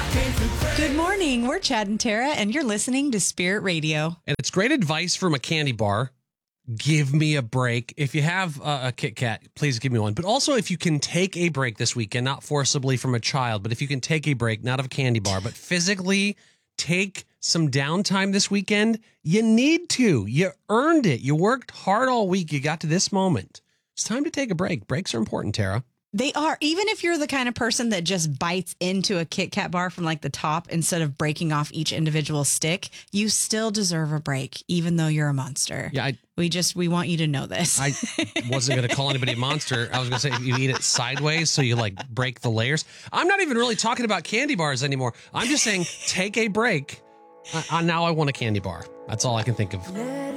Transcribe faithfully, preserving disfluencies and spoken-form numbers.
Good morning. We're Chad and Tara, and you're listening to Spirit Radio. And it's great advice from a candy bar. Give me a break. If you have a, a Kit Kat, please give me one. But also, if you can take a break this weekend, not forcibly from a child, but if you can take a break, not of a candy bar, but physically take some downtime this weekend, you need to. You earned it. You worked hard all week. You got to this moment. It's time to take a break. Breaks are important, Tara. They are. Even if you're the kind of person that just bites into a Kit Kat bar from like the top instead of breaking off each individual stick, you still deserve a break, even though you're a monster. Yeah, I, we just we want you to know this. I wasn't going to call anybody a monster. I was going to say if you eat it sideways, so you like break the layers. I'm not even really talking about candy bars anymore. I'm just saying take a break. Uh, now I want a candy bar. That's all I can think of.